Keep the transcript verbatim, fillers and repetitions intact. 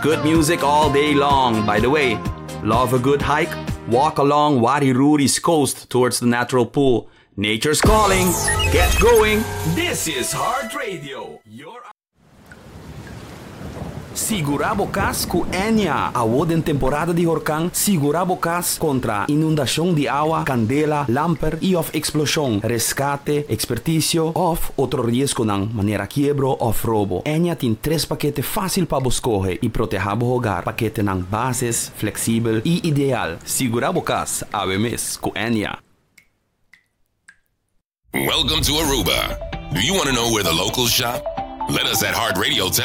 Good music all day long. By the way, love a good hike? Walk along Wariruri's coast towards the natural pool. Nature's calling. Get going. This is Heart Radio. Your... Sigurabo Cas com Enya. Award em temporada de huracán. Sigurabo Cas contra inundação de água, candela, lamper e of explosão, rescate, expertício of outro risco ng maneira quebro of roubo. Enya tem três paquetes fácil para escolher e proteger o hogar. Paquete ng bases, flexível e ideal. Sigurabo Cas, ave mes com Enya. Welcome to Aruba. Do you want to know where the locals shop? Let us at Heart Radio tell